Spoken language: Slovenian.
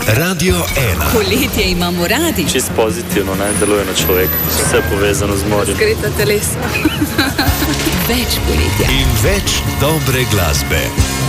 Radio 1. Poletje imamo radi. Čist pozitivno, ne, deluje na človeka. Vse povezano z morjem. Razkrita telesa. Več poletja. In več dobre glasbe.